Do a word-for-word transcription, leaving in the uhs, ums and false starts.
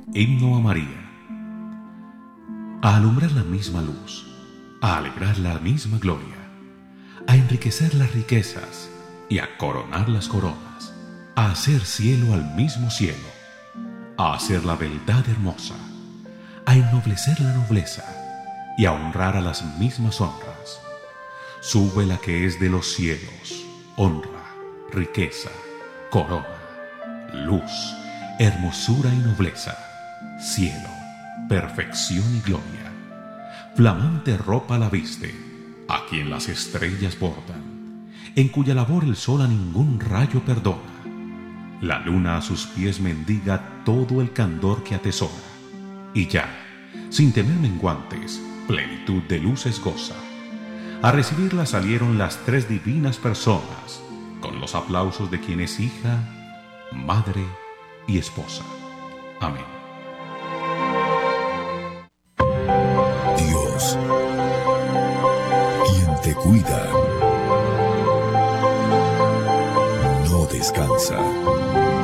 Himno a María. A alumbrar la misma luz, a alegrar la misma gloria, a enriquecer las riquezas y a coronar las coronas, a hacer cielo al mismo cielo, a hacer la beldad hermosa, a ennoblecer la nobleza y a honrar a las mismas honras. Sube la que es de los cielos, honra, riqueza, corona, luz, hermosura y nobleza, cielo, perfección y gloria. Flamante ropa la viste, a quien las estrellas bordan, en cuya labor el sol a ningún rayo perdona. La luna a sus pies mendiga todo el candor que atesora, y ya, sin tener menguantes, plenitud de luces goza. A recibirla salieron las tres divinas personas, con los aplausos de quien es hija, madre y esposa. Amén. Dios, quien te cuida, no descansa.